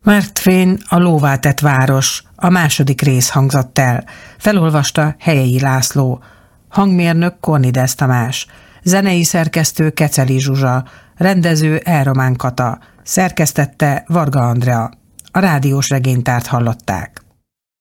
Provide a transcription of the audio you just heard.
Mark Twain, A lóvá tett város, a második rész hangzott el. Felolvasta Helyei László. Hangmérnök Kornides Tamás. Zenei szerkesztő Keceli Zsuzsa. Rendező Elromán Kata. Szerkesztette Varga Andrea. A rádiós regénytárt hallották.